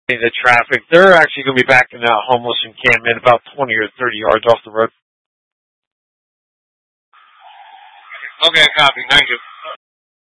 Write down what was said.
the traffic. They're actually going to be back in a homeless encampment about 20 or 30 yards off the road. Okay, copy. Thank you.